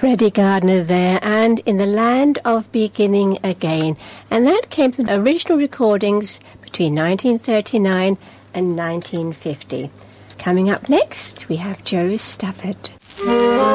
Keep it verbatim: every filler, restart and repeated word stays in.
Freddie Gardner there, and In the Land of Beginning Again. And that came from the original recordings between nineteen thirty-nine and nineteen fifty. Coming up next, we have Joe Stafford.